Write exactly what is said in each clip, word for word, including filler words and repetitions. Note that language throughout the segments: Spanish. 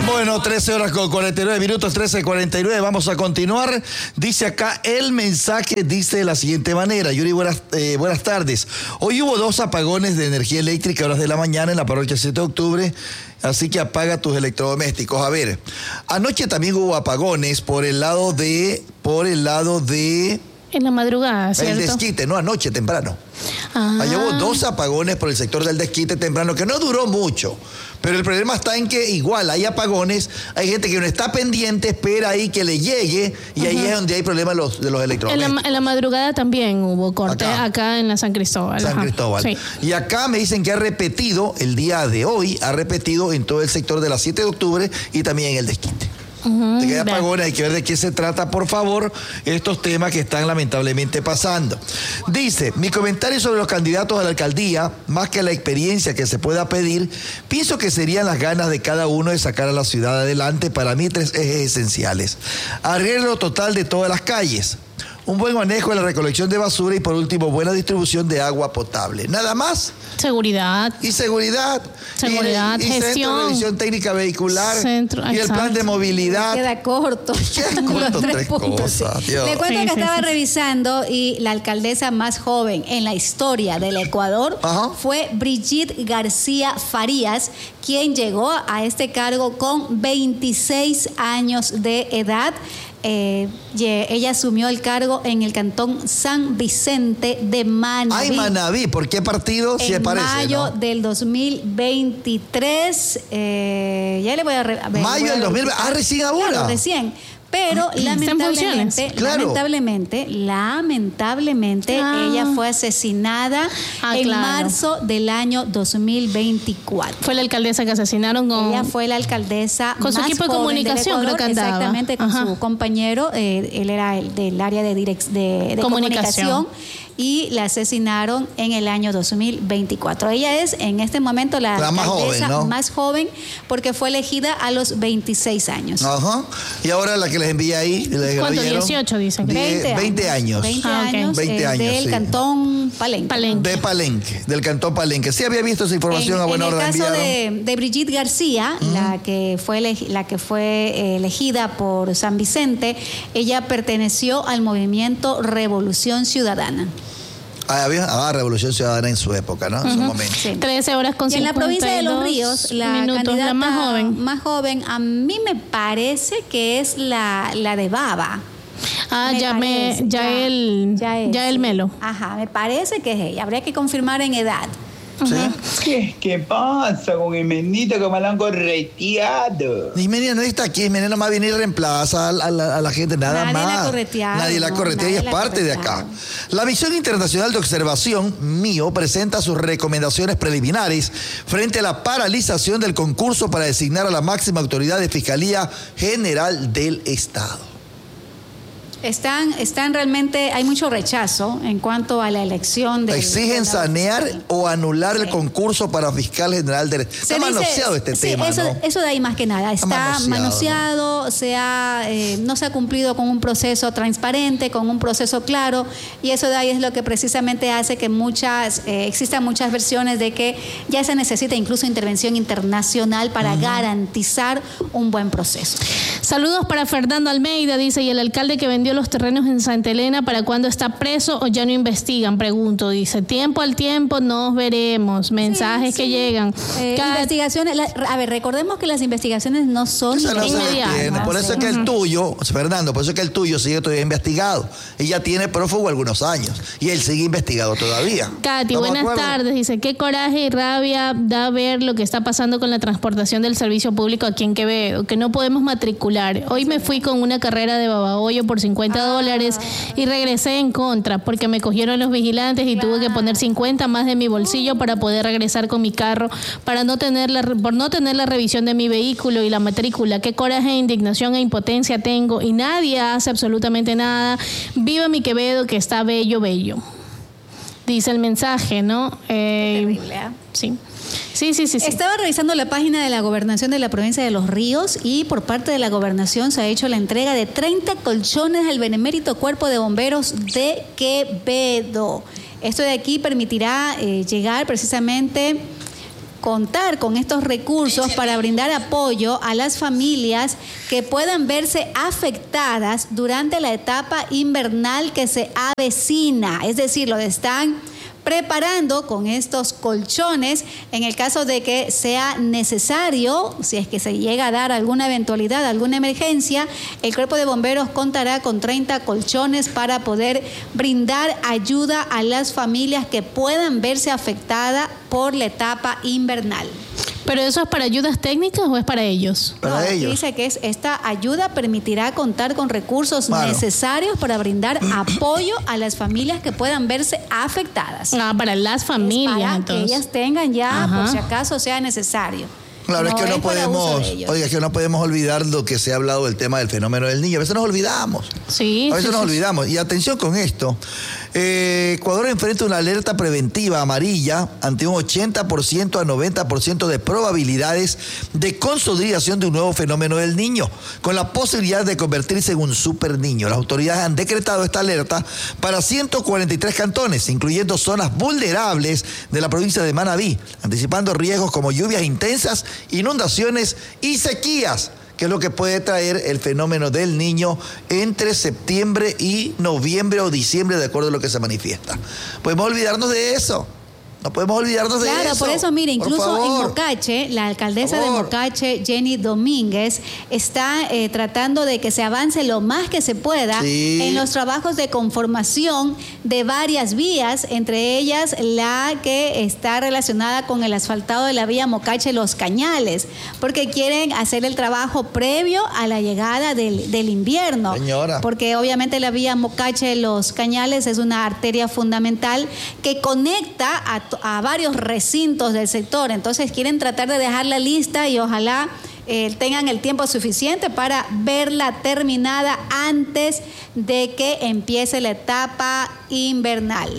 Bueno, trece horas con cuarenta y nueve minutos, trece cuarenta y nueve. Vamos a continuar. Dice acá el mensaje, dice de la siguiente manera. Yuri, buenas, eh, buenas tardes. Hoy hubo dos apagones de energía eléctrica a horas de la mañana en la parroquia siete de octubre. Así que apaga tus electrodomésticos. A ver, anoche también hubo apagones por el lado de, por el lado de... En la madrugada, ¿cierto? El desquite, no, anoche, temprano. Ah. Allá hubo dos apagones por el sector del desquite temprano, que no duró mucho. Pero el problema está en que igual hay apagones, hay gente que no está pendiente, espera ahí que le llegue, y uh-huh. ahí es donde hay problemas de los, de los electrodomésticos. En la, en la madrugada también hubo corte, acá, acá en la San Cristóbal. San Ajá. Cristóbal. Sí. Y acá me dicen que ha repetido, el día de hoy, ha repetido en todo el sector de la siete de octubre y también en el desquite. Uh-huh, de que hay apagones, hay que ver de qué se trata, por favor, estos temas que están lamentablemente pasando. Dice, mi comentario sobre los candidatos a la alcaldía, más que la experiencia que se pueda pedir, pienso que serían las ganas de cada uno de sacar a la ciudad adelante. Para mí, tres ejes esenciales: arreglo total de todas las calles, un buen manejo de la recolección de basura y, por último, buena distribución de agua potable. Nada más. Seguridad. Y seguridad. Seguridad, y, y gestión. Centro de revisión técnica vehicular. Centro, y el exacto. plan de movilidad. Queda corto. Queda corto tres, tres cosas. Dios. Le cuento sí, que sí, estaba sí. revisando y la alcaldesa más joven en la historia del Ecuador Ajá. fue Brigitte García Farías, quien llegó a este cargo con veintiséis años de edad. Eh, ella asumió el cargo en el cantón San Vicente de Manabí. Ay, Manabí, ¿por qué partido? Si en parece, mayo ¿no? del dos mil veintitrés. Eh, ya le voy a... Re, a ver, mayo del dos mil veintitrés. Ah, recién ahora. Claro, recién. Pero lamentablemente, claro. lamentablemente, lamentablemente, ah. ella fue asesinada ah, en claro. marzo del año dos mil veinticuatro. Fue la alcaldesa que asesinaron con... Ella fue la alcaldesa con su más equipo de joven comunicación, del Ecuador, creo que andaba. Exactamente, con Ajá. su compañero, eh, él era el del área de, direct, de, de comunicación. comunicación. Y la asesinaron en el año dos mil veinticuatro. Ella es en este momento la, la más alcaldesa joven, ¿no? más joven porque fue elegida a los veintiséis años. Ajá. Y ahora la que les envía ahí. Les ¿Cuánto? dieciocho dicen. veinte años. veinte ah, okay. años. veinte eh, años. Del sí. cantón Palenque. Palenque. De Palenque, del cantón Palenque. Sí había visto esa información en, a buena hora. hora. En el caso de, de Brigitte García, uh-huh. la que fue, eleg, la que fue elegida por San Vicente, ella perteneció al movimiento Revolución Ciudadana. Ah, había ah, Revolución Ciudadana en su época, ¿no? En uh-huh. su momento. Sí. trece horas con y en la provincia de Los Ríos, la minutos, candidata la más joven. más joven, a mí me parece que es la, la de Baba. Ah, me ya parece, me, ya, ya el, ya, es, ya el sí. Melo. Ajá, me parece que es ella. Habría que confirmar en edad. ¿Sí? ¿Qué, ¿Qué pasa con Ismenita que me la han correteado? Ismenita no está aquí, Ismenita nomás viene y reemplaza a la, a la, a la gente, nada nadie más. Nadie la correteado. Nadie la corretea y es parte de acá. La Misión Internacional de Observación, M I O, presenta sus recomendaciones preliminares frente a la paralización del concurso para designar a la máxima autoridad de Fiscalía General del Estado. Están, están realmente, hay mucho rechazo en cuanto a la elección de... Exigen de sanear sí. o anular sí. el concurso para fiscal general del Estado. Está manoseado este sí, tema, eso, ¿no? Eso de ahí más que nada. Está, Está manoseado, manoseado ¿no? Se ha, eh, no se ha cumplido con un proceso transparente, con un proceso claro, y eso de ahí es lo que precisamente hace que muchas, eh, existan muchas versiones de que ya se necesita incluso intervención internacional para uh-huh. garantizar un buen proceso. Saludos para Fernando Almeida, dice, y el alcalde que vendió los terrenos en Santa Elena, ¿para cuándo está preso o ya no investigan? Pregunto, dice, tiempo al tiempo nos veremos, mensajes sí, sí. que llegan. Eh, Cada... Investigaciones, la, a ver, recordemos que las investigaciones no son no inmediatas. Por eso es que el tuyo, Fernando, por eso es que el tuyo sigue todavía investigado. Ella tiene prófugo algunos años y él sigue investigado todavía. Katy, buenas tardes, dice, qué coraje y rabia da ver lo que está pasando con la transportación del servicio público aquí en Quevedo, que no podemos matricular. Hoy me fui con una carrera de babahoyo por cincuenta dólares y regresé en contra porque me cogieron los vigilantes y claro. tuve que poner cincuenta más de mi bolsillo para poder regresar con mi carro, para no tener la, por no tener la revisión de mi vehículo y la matrícula. Qué coraje, indignación e impotencia tengo y nadie hace absolutamente nada. Viva mi Quevedo que está bello, bello. Dice el mensaje, ¿no? Eh, Qué terrible, ¿eh? Sí. Sí, sí, sí, sí. Estaba revisando la página de la Gobernación de la Provincia de Los Ríos y por parte de la Gobernación se ha hecho la entrega de treinta colchones al benemérito Cuerpo de Bomberos de Quevedo. Esto de aquí permitirá eh, llegar precisamente contar con estos recursos para brindar apoyo a las familias que puedan verse afectadas durante la etapa invernal que se avecina. Es decir, lo están preparando con estos colchones en el caso de que sea necesario, si es que se llega a dar alguna eventualidad, alguna emergencia, el Cuerpo de Bomberos contará con treinta colchones para poder brindar ayuda a las familias que puedan verse afectadas por la etapa invernal. ¿Pero eso es para ayudas técnicas o es para ellos? Para no, ellos. Dice que es, esta ayuda permitirá contar con recursos claro. necesarios para brindar apoyo a las familias que puedan verse afectadas. Ah, para las familias, es para entonces. que ellas tengan ya, Ajá. por si acaso sea necesario. Claro, no es que no es para uso podemos, de ellos. oiga, es que no podemos olvidar lo que se ha hablado del tema del fenómeno del niño. A veces nos olvidamos. Sí, A veces sí, nos sí. olvidamos. Y atención con esto. Eh, Ecuador enfrenta una alerta preventiva amarilla ante un ochenta por ciento a noventa por ciento de probabilidades de consolidación de un nuevo fenómeno del niño, con la posibilidad de convertirse en un super niño. Las autoridades han decretado esta alerta para ciento cuarenta y tres cantones, incluyendo zonas vulnerables de la provincia de Manabí, anticipando riesgos como lluvias intensas, inundaciones y sequías, que es lo que puede traer el fenómeno del niño entre septiembre y noviembre o diciembre, de acuerdo a lo que se manifiesta. Podemos olvidarnos de eso. No podemos olvidarnos de eso. Claro, por eso, mire, Por incluso en favor. Mocache, la alcaldesa Por de favor. Mocache, Jenny Domínguez, está eh, tratando de que se avance lo más que se pueda Sí. en los trabajos de conformación de varias vías, entre ellas la que está relacionada con el asfaltado de la vía Mocache-Los Cañales, porque quieren hacer el trabajo previo a la llegada del, del invierno. Señora. Porque obviamente la vía Mocache-Los Cañales es una arteria fundamental que conecta a a varios recintos del sector, entonces quieren tratar de dejarla lista y ojalá eh, tengan el tiempo suficiente para verla terminada antes de que empiece la etapa invernal.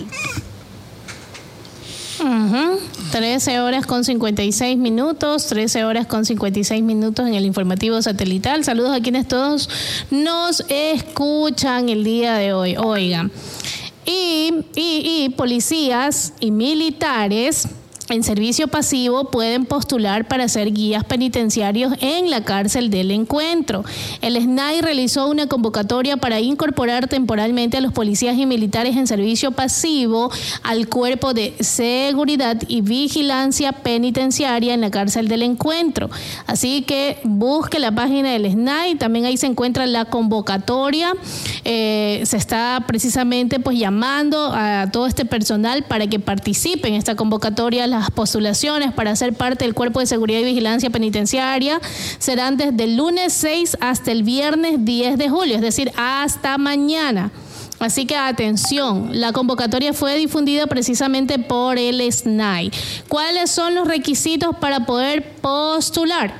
Uh-huh. trece horas con cincuenta y seis minutos, trece horas con cincuenta y seis minutos en el informativo satelital. Saludos a quienes todos nos escuchan el día de hoy. Oigan. Y, y, y policías y militares en servicio pasivo pueden postular para ser guías penitenciarios en la cárcel del Encuentro. El S N A I realizó una convocatoria para incorporar temporalmente a los policías y militares en servicio pasivo al cuerpo de seguridad y vigilancia penitenciaria en la cárcel del Encuentro. Así que busque la página del S N A I, también ahí se encuentra la convocatoria. Eh, se está precisamente pues llamando a todo este personal para que participe en esta convocatoria. Las postulaciones para ser parte del Cuerpo de Seguridad y Vigilancia Penitenciaria serán desde el lunes seis hasta el viernes diez de julio, es decir, hasta mañana. Así que atención, la convocatoria fue difundida precisamente por el S N A I. ¿Cuáles son los requisitos para poder postular?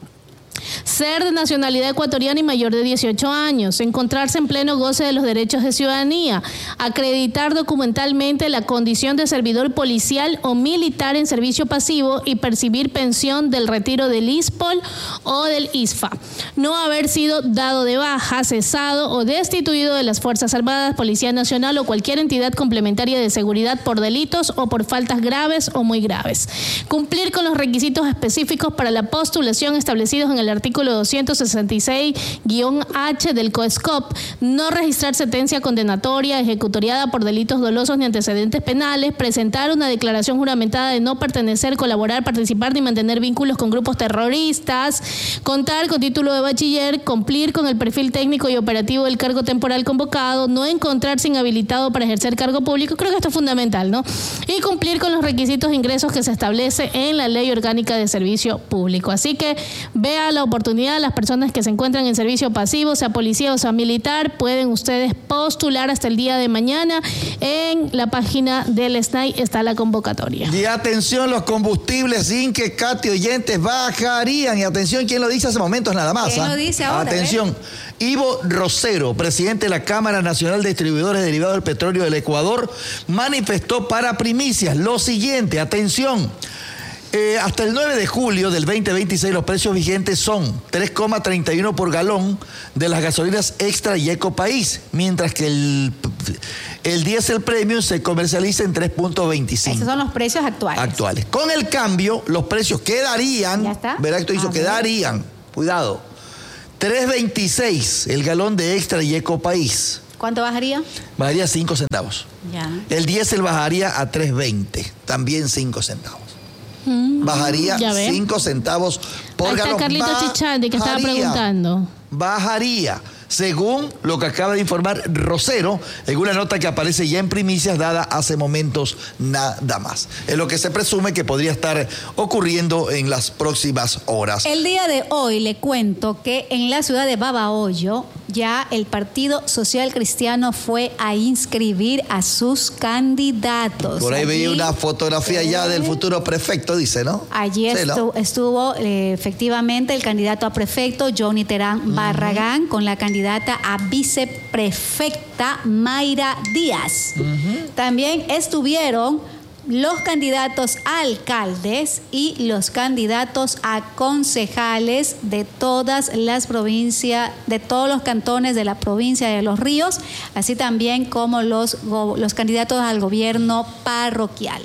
Ser de nacionalidad ecuatoriana y mayor de dieciocho años, encontrarse en pleno goce de los derechos de ciudadanía, acreditar documentalmente la condición de servidor policial o militar en servicio pasivo y percibir pensión del retiro del I S P O L o del I S F A, no haber sido dado de baja, cesado o destituido de las Fuerzas Armadas, Policía Nacional o cualquier entidad complementaria de seguridad por delitos o por faltas graves o muy graves, cumplir con los requisitos específicos para la postulación establecidos en el artículo doscientos sesenta y seis guión H del COESCOP, no registrar sentencia condenatoria ejecutoriada por delitos dolosos ni antecedentes penales, presentar una declaración juramentada de no pertenecer, colaborar, participar ni mantener vínculos con grupos terroristas, contar con título de bachiller, cumplir con el perfil técnico y operativo del cargo temporal convocado, no encontrarse inhabilitado para ejercer cargo público, creo que esto es fundamental, ¿no? Y cumplir con los requisitos de ingresos que se establece en la Ley Orgánica de Servicio Público. Así que vea la oportunidad, las personas que se encuentran en servicio pasivo, sea policía o sea militar, pueden ustedes postular hasta el día de mañana. En la página del S N A I está la convocatoria. Y atención, los combustibles sin que Katy oyentes bajarían. Y atención, ¿quién lo dice hace momentos nada más? ¿Quién ¿ah? lo dice ahora? Atención, Ivo Rosero, presidente de la Cámara Nacional de Distribuidores Derivados del Petróleo del Ecuador, manifestó para Primicias lo siguiente, atención. Eh, hasta el nueve de julio del veinte veintiséis los precios vigentes son tres coma treinta y uno por galón de las gasolinas Extra y Eco País, mientras que el, el diésel premium se comercializa en tres punto veinticinco. Esos son los precios actuales. Actuales. Con el cambio, los precios quedarían, ¿ya está? verá esto hizo, A quedarían, ver. cuidado, tres veintiséis el galón de Extra y Eco País. ¿Cuánto bajaría? Bajaría cinco centavos. Ya. El diésel bajaría a tres veinte, también cinco centavos. Mm, bajaría cinco centavos por Ahí galón. Está Carlito Chichandi que estaba preguntando. Bajaría, según lo que acaba de informar Rosero, en una nota que aparece ya en primicias dada hace momentos nada más. Es lo que se presume que podría estar ocurriendo en las próximas horas. El día de hoy le cuento que en la ciudad de Babahoyo ya el Partido Social Cristiano fue a inscribir a sus candidatos. Por ahí allí, veía una fotografía ya del futuro prefecto, dice, ¿no? Allí sí, estu ¿no? estuvo eh, efectivamente el candidato a prefecto, Johnny Terán uh-huh. Barragán, con la candidata a viceprefecta, Mayra Díaz. Uh-huh. También estuvieron los candidatos a alcaldes y los candidatos a concejales de todas las provincias, de todos los cantones de la provincia de Los Ríos, así también como los, los candidatos al gobierno parroquial.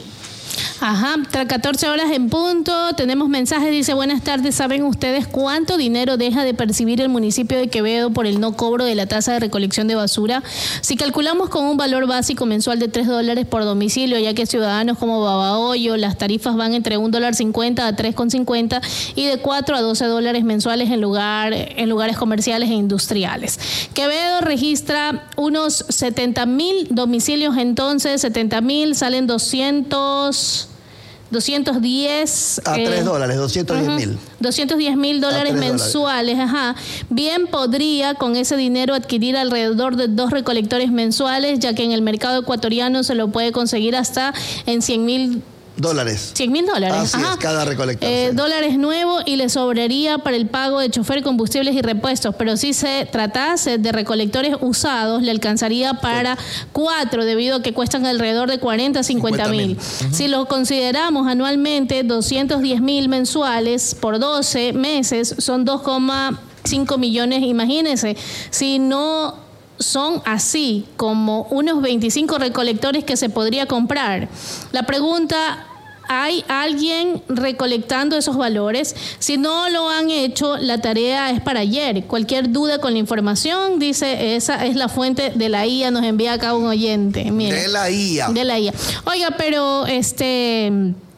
Ajá, tras catorce horas en punto, tenemos mensajes, dice, buenas tardes, ¿saben ustedes cuánto dinero deja de percibir el municipio de Quevedo por el no cobro de la tasa de recolección de basura? Si calculamos con un valor básico mensual de tres dólares por domicilio, ya que ciudadanos como Babahoyo, las tarifas van entre un dólar cincuenta a tres con cincuenta y de cuatro a doce dólares mensuales en, lugar, en lugares comerciales e industriales. Quevedo registra unos setenta mil domicilios, entonces setenta mil salen doscientos... doscientos diez a tres dólares, doscientos diez mil. doscientos diez mil dólares mensuales, ajá. Bien podría con ese dinero adquirir alrededor de dos recolectores mensuales, ya que en el mercado ecuatoriano se lo puede conseguir hasta en cien mil dólares. cien mil dólares. Así Ajá. es, cada recolector. Eh, sí. Dólares nuevos y le sobraría para el pago de chofer, combustibles y repuestos. Pero si se tratase de recolectores usados, le alcanzaría para sí. cuatro, debido a que cuestan alrededor de cuarenta a cincuenta mil. Uh-huh. Si lo consideramos anualmente, doscientos diez mil mensuales por doce meses son dos coma cinco millones. Imagínense, si no son así como unos veinticinco recolectores que se podría comprar. La pregunta, ¿hay alguien recolectando esos valores? Si no lo han hecho, la tarea es para ayer. Cualquier duda con la información, dice, esa es la fuente de la I A, nos envía acá un oyente. Mire, de la I A. De la I A. Oiga, pero este...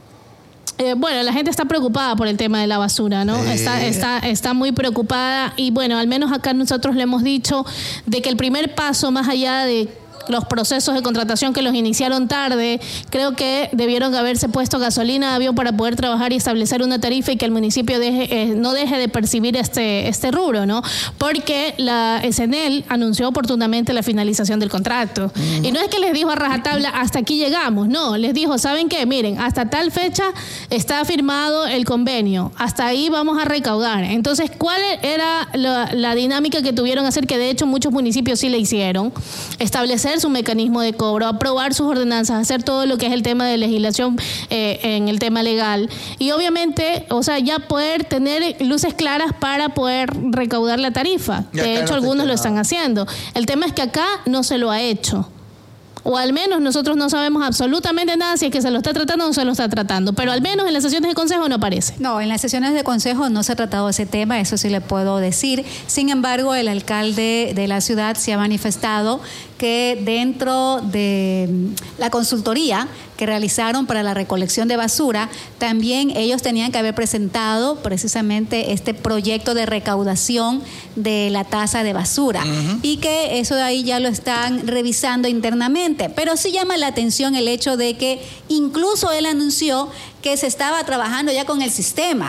Eh, bueno, la gente está preocupada por el tema de la basura, ¿no? Eh. Está, está, está muy preocupada y bueno, al menos acá nosotros le hemos dicho de que el primer paso, más allá de los procesos de contratación que los iniciaron tarde, creo que debieron haberse puesto gasolina de avión para poder trabajar y establecer una tarifa y que el municipio deje, eh, no deje de percibir este, este rubro, ¿no? Porque la S N E L anunció oportunamente la finalización del contrato. Uh-huh. Y no es que les dijo a rajatabla, hasta aquí llegamos, no, les dijo, ¿saben qué? Miren, hasta tal fecha está firmado el convenio, hasta ahí vamos a recaudar. Entonces, ¿cuál era la, la dinámica que tuvieron que hacer? Que de hecho muchos municipios sí la hicieron. Establecer su mecanismo de cobro, aprobar sus ordenanzas, hacer todo lo que es el tema de legislación eh, en el tema legal y obviamente, o sea, ya poder tener luces claras para poder recaudar la tarifa. De hecho, algunos lo están haciendo. El tema es que acá no se lo ha hecho. O al menos nosotros no sabemos absolutamente nada si es que se lo está tratando o no se lo está tratando. Pero al menos en las sesiones de consejo no aparece. No, en las sesiones de consejo no se ha tratado ese tema, eso sí le puedo decir. Sin embargo, el alcalde de la ciudad se ha manifestado que dentro de la consultoría que realizaron para la recolección de basura, también ellos tenían que haber presentado precisamente este proyecto de recaudación de la tasa de basura. Uh-huh. Y que eso de ahí ya lo están revisando internamente. Pero sí llama la atención el hecho de que incluso él anunció que se estaba trabajando ya con el sistema.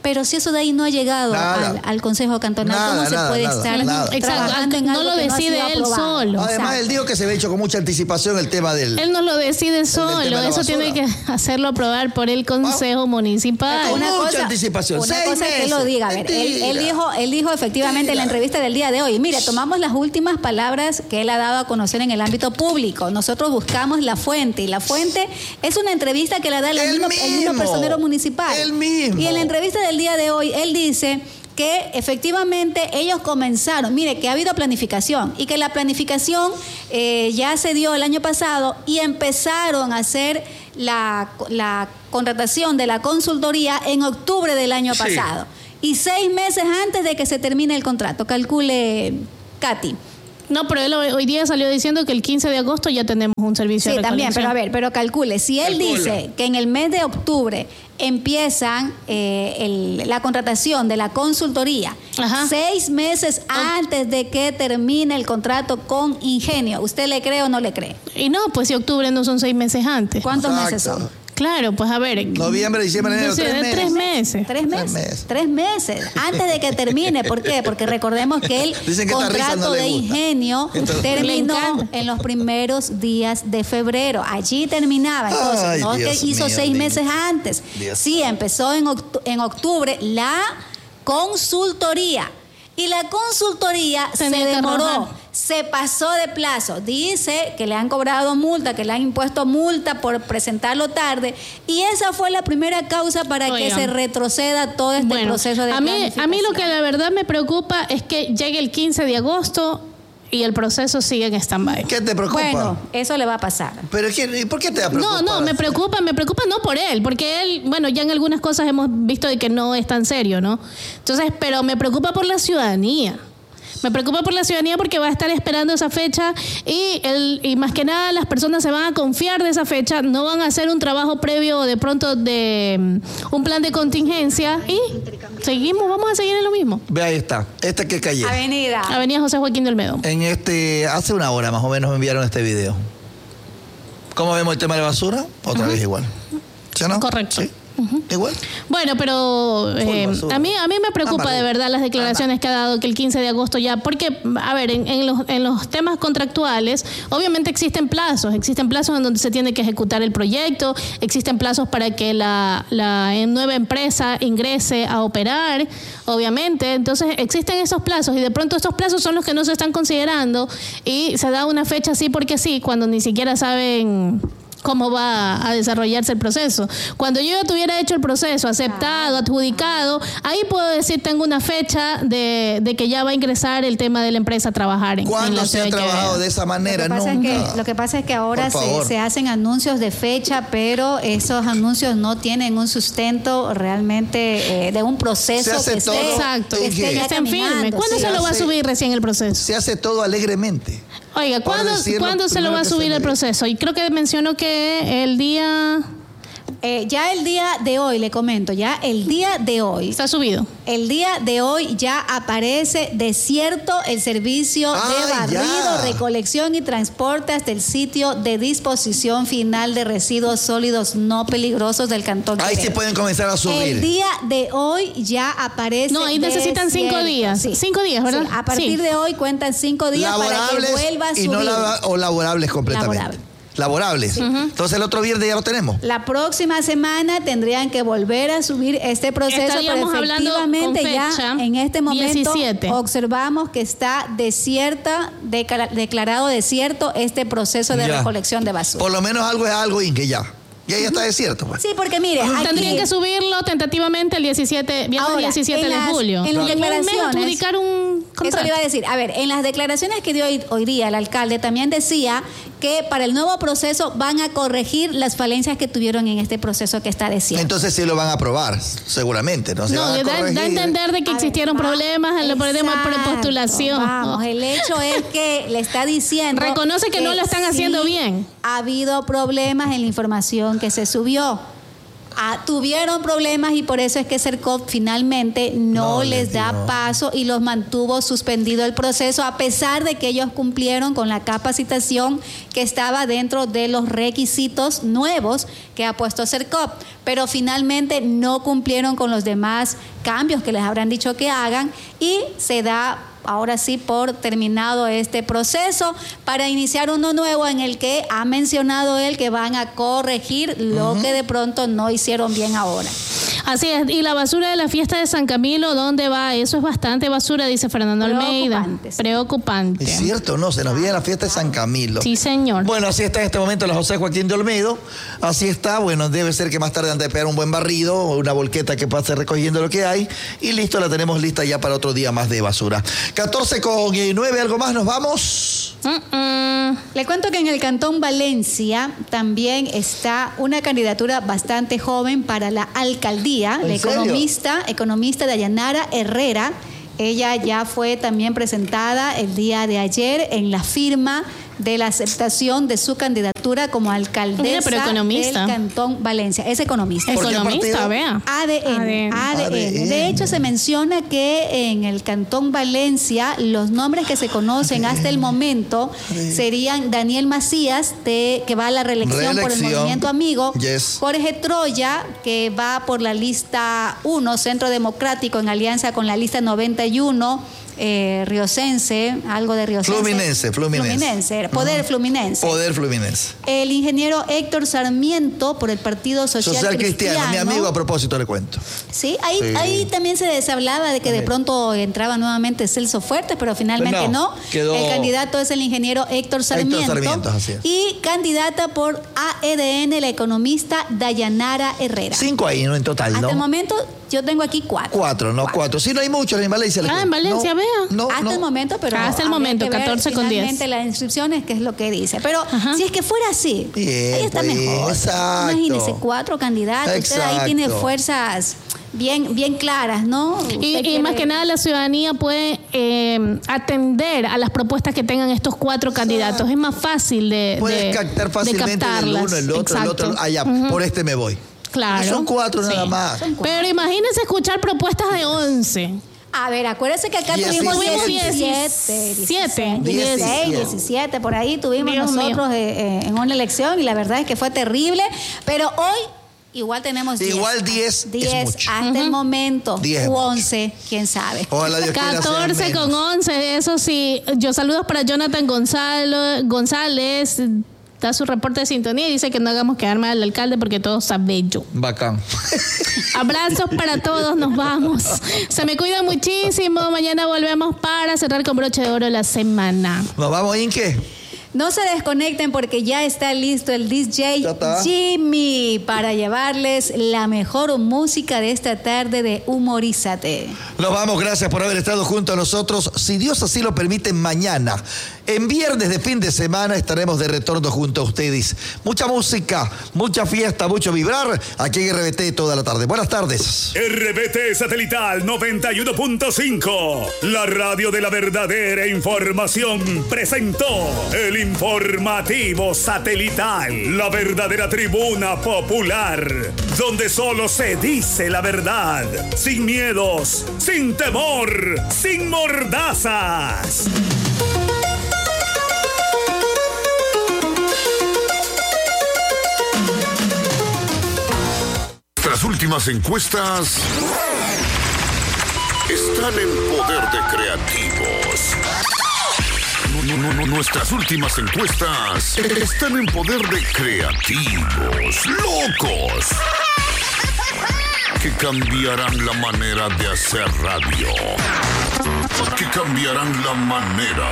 Pero si eso de ahí no ha llegado al, al Consejo Cantonal, nada, ¿cómo se nada, puede nada, estar nada. trabajando en no algo lo que no ha decide sido él aprobado? solo. Además, Exacto. él dijo que se había hecho con mucha anticipación el tema del... Él no lo decide del solo, tema de la eso basura. tiene que hacerlo aprobar por el Consejo Municipal. Con Una mucha cosa, anticipación. una Seis cosa es que él lo meses. diga. A ver, él, él Mentira. dijo, él dijo efectivamente en la entrevista del día de hoy, mire, tomamos las últimas palabras que él ha dado a conocer en el ámbito público. Nosotros buscamos la fuente y la fuente es una entrevista que le da el, El mismo, mismo. el mismo personero municipal. El mismo. Y en la entrevista del día de hoy, él dice que efectivamente ellos comenzaron, mire, que ha habido planificación y que la planificación eh, ya se dio el año pasado y empezaron a hacer la, la contratación de la consultoría en octubre del año Sí. pasado. Y seis meses antes de que se termine el contrato. Calcule, Katy. No, pero él hoy hoy día salió diciendo que el quince de agosto ya tenemos un servicio Sí, de también, recolección. pero a ver, pero calcule. Si él Calcula. dice que en el mes de octubre empiezan eh, el- la contratación de la consultoría, Ajá. seis meses Ah. antes de que termine el contrato con Ingenio, ¿usted le cree o no le cree? Y no, pues si octubre no son seis meses antes. ¿Cuántos Exacto. meses son? Claro, pues a ver. Noviembre, diciembre, enero, no sé, tres de meses. tres meses. Tres meses. meses. Tres meses. Antes de que termine. ¿Por qué? Porque recordemos que el Dicen que esta risa contrato no le de gusta. Ingenio Entonces- Le terminó encanta. en los primeros días de febrero. Allí terminaba. Entonces, Ay, no Dios que hizo mío, seis lindo. meses antes. Dios. Sí, empezó en, octu- en octubre la consultoría. Y la consultoría Tenía se que demoró. arrojar. Se pasó de plazo. Dice que le han cobrado multa, que le han impuesto multa por presentarlo tarde. Y esa fue la primera causa para que Oigan. se retroceda todo este Bueno, proceso de a mí, planificación. a mí lo que la verdad me preocupa es que llegue el quince de agosto y el proceso sigue en stand-by. ¿Qué te preocupa? Bueno, eso le va a pasar. ¿Pero qué, ¿y por qué te da No, preocupa? no, me preocupa, me preocupa no por él, porque él, bueno, ya en algunas cosas hemos visto de que no es tan serio, ¿no? Entonces, pero me preocupa por la ciudadanía. Me preocupa por la ciudadanía porque va a estar esperando esa fecha y, el, y más que nada las personas se van a confiar de esa fecha, no van a hacer un trabajo previo de pronto de um, un plan de contingencia y seguimos, vamos a seguir en lo mismo. Ve, ahí está. Este que cayó. Avenida. Avenida José Joaquín del Medo. En este, hace una hora más o menos me enviaron este video. ¿Cómo vemos el tema de la basura? Otra vez igual. ¿Sí o no? Correcto. ¿Sí? Igual. Bueno, pero eh, basura. a mí a mí me preocupa Ámbar. de verdad las declaraciones que ha dado que el quince de agosto ya, porque, a ver, en, en los, en los temas contractuales, obviamente existen plazos, existen plazos en donde se tiene que ejecutar el proyecto, existen plazos para que la, la nueva empresa ingrese a operar, obviamente, entonces existen esos plazos y de pronto estos plazos son los que no se están considerando y se da una fecha así porque sí, cuando ni siquiera saben cómo va a desarrollarse el proceso. Cuando yo ya tuviera hecho el proceso, aceptado, adjudicado, ahí puedo decir, tengo una fecha de, de que ya va a ingresar el tema de la empresa a trabajar en, en ¿Cuándo la se ha ciudad de trabajado Quevedo. de esa Lo manera? que, pasa es Nunca. que, lo que pasa es que ahora Por se, favor. se hacen anuncios de fecha, pero esos anuncios no tienen un sustento realmente eh, de un proceso Se hace que todo esté, Exacto, que en esté que que ya estén firmes. caminando, ¿Cuándo sí. se lo va a hace- subir recién el proceso? Se hace todo alegremente. Oiga, por ¿cuándo, decirlo ¿cuándo se lo va a primero que se subir me el diga. proceso? Y creo que mencionó que el día Eh, ya el día de hoy, le comento, ya el día de hoy, está subido. el día de hoy ya aparece desierto el servicio de Ah, barrido, ya. recolección y transporte hasta el sitio de disposición final de residuos sólidos no peligrosos del Cantón Ahí sí Quevedo. pueden comenzar a subir. El día de hoy ya aparece. No, ahí necesitan cinco desierto. días. Cinco días, ¿verdad? Sí, a partir Sí. de hoy cuentan cinco días para que Laborables vuelva a y subir. no laba- o laborables completamente. Laborable. Laborables. Entonces el otro viernes ya lo tenemos. La próxima semana tendrían que volver a subir este proceso, Estaríamos pero hablando efectivamente con ya fecha en este momento diecisiete. observamos que está desierta, declara- declarado desierto este proceso de Ya. recolección de basura. Por lo menos algo es algo, Inge, ya. Ya ya está desierto, pues. Sí, porque mire, aquí, Tendrían que subirlo tentativamente el diecisiete, viernes Ahora, diecisiete en de las- julio. en las un mes declaraciones- adjudicar un eso contrato. le iba a decir. A ver, en las declaraciones que dio hoy, hoy día el alcalde también decía que para el nuevo proceso van a corregir las falencias que tuvieron en este proceso que está desierto. Entonces sí lo van a aprobar, seguramente. No, se No, van a da, da a corregir. entender de que A ver, existieron va- problemas en el problema de Exacto, prepostulación. Vamos, el hecho es que le está diciendo. Reconoce que no lo están haciendo sí bien. Ha habido problemas en la información que se subió. Ah, tuvieron problemas y por eso es que Sercop finalmente no, no les da dio. paso y los mantuvo suspendido el proceso, a pesar de que ellos cumplieron con la capacitación que estaba dentro de los requisitos nuevos que ha puesto Sercop, pero finalmente no cumplieron con los demás cambios que les habrán dicho que hagan y se da ahora sí por terminado este proceso para iniciar uno nuevo en el que ha mencionado él que van a corregir lo uh-huh. que de pronto no hicieron bien ahora. Así es, y la basura de la fiesta de San Camilo, ¿dónde va? Eso es bastante basura, dice Fernando Almeida. Preocupante. Es cierto, no, se nos viene la fiesta de San Camilo. Sí, señor. Bueno, así está en este momento la José Joaquín de Olmedo. Así está, bueno, debe ser que más tarde han de pegar un buen barrido, una volqueta que pase recogiendo lo que hay. Y listo, la tenemos lista ya para otro día más de basura. catorce con nueve, ¿algo más? ¿Nos vamos? Uh-uh. Le cuento que en el Cantón Valencia también está una candidatura bastante joven para la alcaldía. La economista, economista Dayanara Herrera. Ella ya fue también presentada el día de ayer en la firma de la aceptación de su candidatura como alcaldesa Mira, pero economista. del Cantón Valencia. Es economista. Economista, vea. A D N, A D N. A D N. De hecho, se menciona que en el Cantón Valencia los nombres que se conocen hasta el momento serían Daniel Macías, de, que va a la reelección, reelección. por el Movimiento Amigo, yes. Jorge Troya, que va por la lista uno, Centro Democrático, en alianza con la lista noventa y uno, Eh, riocense, algo de riocense. Fluminense, Fluminense. Fluminense, Poder uh-huh. Fluminense. Poder Fluminense. El ingeniero Héctor Sarmiento por el Partido Social, Social Cristiano. Cristiano. Mi amigo, a propósito le cuento. Sí, ahí, sí. ahí también se deshablaba de que de pronto entraba nuevamente Celso Fuertes, pero finalmente pues no. no. Quedó... El candidato es el ingeniero Héctor Sarmiento. Héctor Sarmiento, así es. Y candidata por A E D N, la economista Dayanara Herrera. Cinco ahí, ¿no? En total, ¿no? Hasta el momento yo tengo aquí cuatro. Cuatro, no cuatro. cuatro. Sí, no hay muchos en Valencia. Ah, en Valencia, no, vea. No, Hasta no. el momento, pero hasta el momento, catorce con diez. Finalmente las inscripciones, que es lo que dice. Pero Ajá. si es que fuera así, Bien, ahí está pues, mejor. Exacto. Imagínese, cuatro candidatos. Exacto. Usted ahí tiene fuerzas bien, bien claras, ¿no? Y, quiere... y más que nada la ciudadanía puede eh, atender a las propuestas que tengan estos cuatro Exacto. candidatos. Es más fácil de Puedes de, captar fácilmente de el uno, el otro, Exacto. el otro. Allá, uh-huh. por este me voy. Claro. Son cuatro sí. nada más. Cuatro. Pero imagínense escuchar propuestas de once. A ver, acuérdense que acá diecisiete. tuvimos diecisiete, dieciséis, diecisiete, por ahí tuvimos Dios nosotros eh, en una elección y la verdad es que fue terrible, pero hoy igual tenemos diez. Igual diez diez hasta uh-huh. el momento. diez u once, quién sabe. Ojalá Dios catorce con once, eso sí. Yo saludos para Jonathan Gonzalo, González. Da su reporte de sintonía y dice que no hagamos quedar mal al alcalde porque todo está bello. Bacán. Abrazos para todos, nos vamos. Se me cuida muchísimo. Mañana volvemos para cerrar con broche de oro la semana. ¿Nos vamos, Inque? No se desconecten porque ya está listo el D J Jimmy para llevarles la mejor música de esta tarde de Humorízate. Nos vamos, gracias por haber estado junto a nosotros. Si Dios así lo permite, mañana, en viernes de fin de semana, estaremos de retorno junto a ustedes. Mucha música, mucha fiesta, mucho vibrar aquí en R B T toda la tarde. Buenas tardes. R B T Satelital noventa y uno punto cinco, la radio de la verdadera información, presentó el informativo satelital, la verdadera tribuna popular, donde solo se dice la verdad, sin miedos, sin temor, sin mordazas. Las últimas encuestas están en poder de creativos. No, no, no, nuestras últimas encuestas están en poder de creativos locos que cambiarán la manera de hacer radio, que cambiarán la manera